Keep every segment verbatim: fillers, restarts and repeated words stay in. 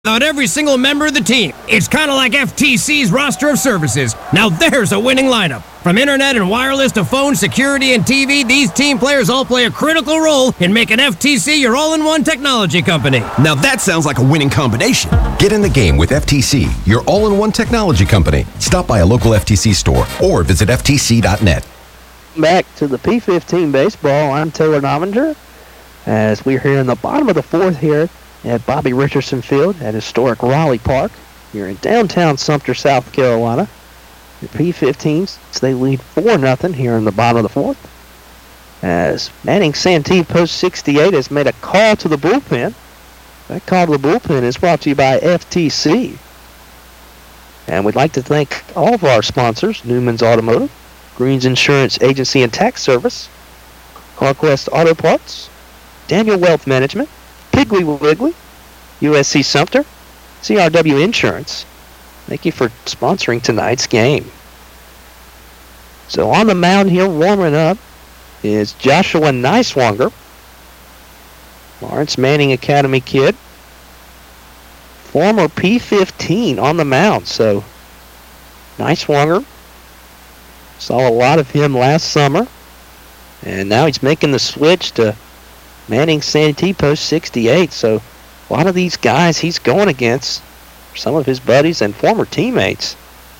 Without every single member of the team. It's kind of like F T C's roster of services. Now there's a winning lineup. From internet and wireless to phone, security, and T V, these team players all play a critical role in making F T C your all-in-one technology company. Now that sounds like a winning combination. Get in the game with F T C, your all-in-one technology company. Stop by a local F T C store or visit F T C dot net. Back to the P fifteen baseball. I'm Taylor Novinger as we're here in the bottom of the fourth here at Bobby Richardson Field at historic Raleigh Park. You're in downtown Sumter, South Carolina. The P fifteens, they lead four nothing here in the bottom of the fourth. As Manning Santee, post sixty-eight, has made a call to the bullpen. That call to the bullpen is brought to you by F T C. And we'd like to thank all of our sponsors, Newman's Automotive, Greens Insurance Agency and Tax Service, CarQuest Auto Parts, Daniel Wealth Management, Piggly Wiggly, U S C Sumter, C R W Insurance. Thank you for sponsoring tonight's game. So on the mound here, warming up, is Joshua Neiswanger, Lawrence Manning Academy kid, former P fifteen on the mound. So Neiswanger, saw a lot of him last summer, and now he's making the switch to Manning Santee, post sixty-eight. So a lot of these guys he's going against, some of his buddies and former teammates.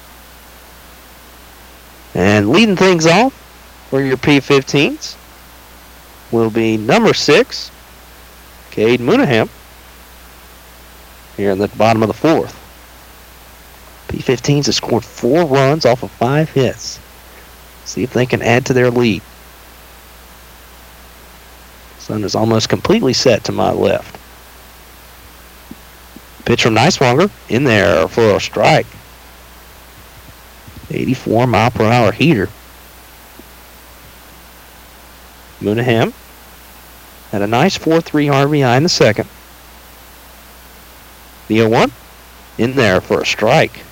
And leading things off for your P fifteens will be number six, Cade Moonaham, here in the bottom of the fourth. P fifteens have scored four runs off of five hits. See if they can add to their lead. Sun is almost completely set to my left. Pitch from Neiswanger in there for a strike. eighty-four mile per hour heater. Moonaham had a nice four three R B I in the second. The oh one in there for a strike.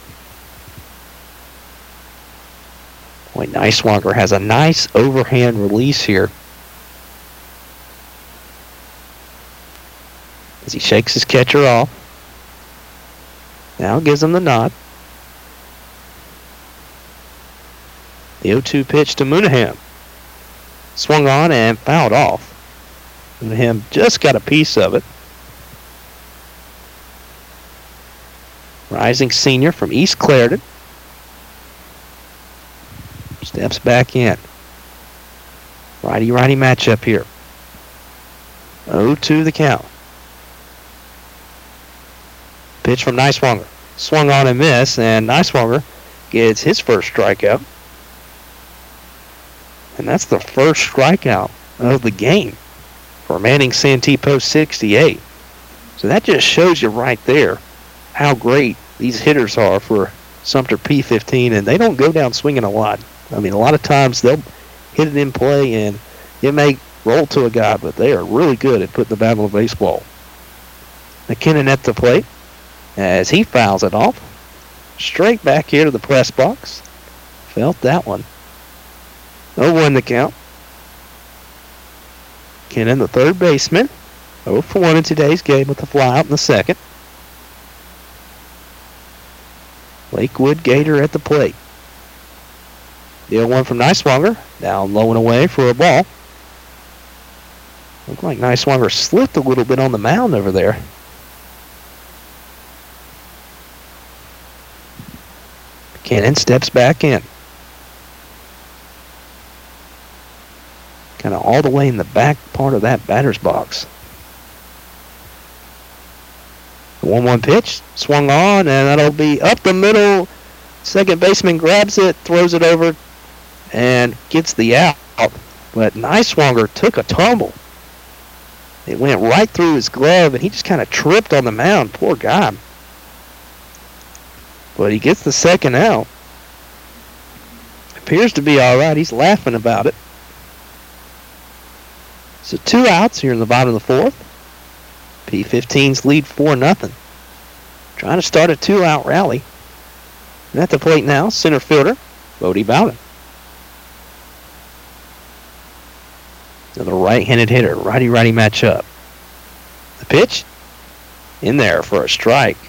Boy, Neiswanger has a nice overhand release here. As he shakes his catcher off. Now gives him the nod. The oh two pitch to Moonaham. Swung on and fouled off. Moonaham just got a piece of it. Rising senior from East Clarendon. Steps back in. Righty-righty matchup here. oh two the count. Pitch from Neiswanger. Swung on and missed, and Neiswanger gets his first strikeout. And that's the first strikeout of the game for Manning Santee, post sixty-eight. So that just shows you right there how great these hitters are for Sumter P fifteen, and they don't go down swinging a lot. I mean, a lot of times they'll hit it in play, and it may roll to a guy, but they are really good at putting the bat on the baseball. McKinnon at the plate as he fouls it off. Straight back here to the press box. Felt that one. oh one the count. McKinnon, the third baseman. oh for one in today's game with the fly out in the second. Lakewood Gator at the plate. The oh one from Neiswanger. Down low and away for a ball. Looked like Neiswanger slipped a little bit on the mound over there. Cannon steps back in. Kind of all the way in the back part of that batter's box. The one one pitch, swung on, and that'll be up the middle. Second baseman grabs it, throws it over, and gets the out. But Neiswanger took a tumble. It went right through his glove, and he just kind of tripped on the mound. Poor guy. But he gets the second out. Appears to be all right. He's laughing about it. So two outs here in the bottom of the fourth. P fifteens lead four nothing. Trying to start a two-out rally. And at the plate now, center fielder, Bodie Bowden. Another right-handed hitter, righty-righty matchup. The pitch in there for a strike.